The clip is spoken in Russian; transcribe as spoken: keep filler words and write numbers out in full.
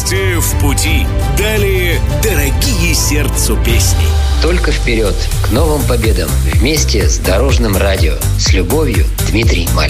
Вместе в пути. Далее дорогие сердцу песни. Только вперед, к новым победам. Вместе с Дорожным радио. С любовью, Дмитрий Малин.